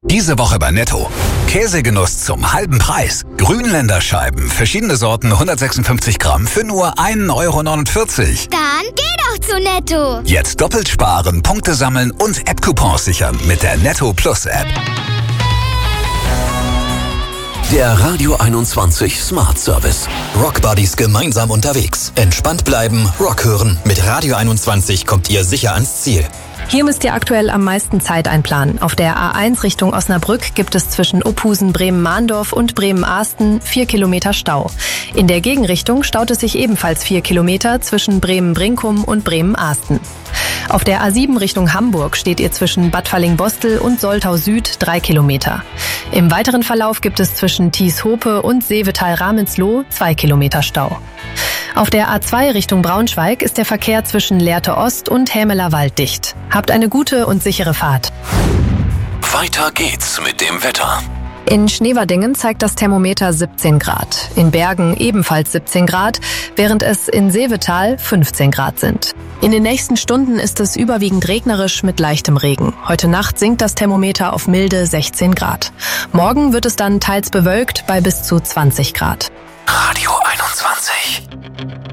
Diese Woche bei Netto. Käsegenuss zum halben Preis. Grünländerscheiben, verschiedene Sorten, 156 Gramm für nur 1,49 €. Dann geh doch zu Netto. Jetzt doppelt sparen, Punkte sammeln und App-Coupons sichern mit der Netto Plus App. Der Radio 21 Smart Service. Rock Buddies gemeinsam unterwegs. Entspannt bleiben, Rock hören. Mit Radio 21 kommt ihr sicher ans Ziel. Hier müsst ihr aktuell am meisten Zeit einplanen. Auf der A1 Richtung Osnabrück gibt es zwischen Ophusen, Bremen-Mahndorf und Bremen-Ahsten 4 Kilometer Stau. In der Gegenrichtung staut es sich ebenfalls 4 Kilometer zwischen Bremen-Brinkum und Bremen-Ahsten. Auf der A7 Richtung Hamburg steht ihr zwischen Bad Falling-Bostel und Soltau Süd 3 Kilometer. Im weiteren Verlauf gibt es zwischen Thies-Hope und Seevetal-Ramensloh 2 Kilometer Stau. Auf der A2 Richtung Braunschweig ist der Verkehr zwischen Lehrte Ost und Hämeler Wald dicht. Habt eine gute und sichere Fahrt. Weiter geht's mit dem Wetter. In Schneverdingen zeigt das Thermometer 17 Grad. In Bergen ebenfalls 17 Grad, während es in Seevetal 15 Grad sind. In den nächsten Stunden ist es überwiegend regnerisch mit leichtem Regen. Heute Nacht sinkt das Thermometer auf milde 16 Grad. Morgen wird es dann teils bewölkt bei bis zu 20 Grad. Radio 21.